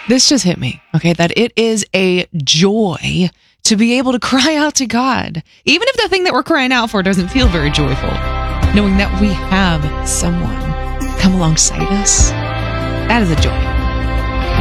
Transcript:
This just hit me, okay, that it is a joy to be able to cry out to God, even if the thing that we're crying out for doesn't feel very joyful, knowing that we have someone come alongside us. That is a joy.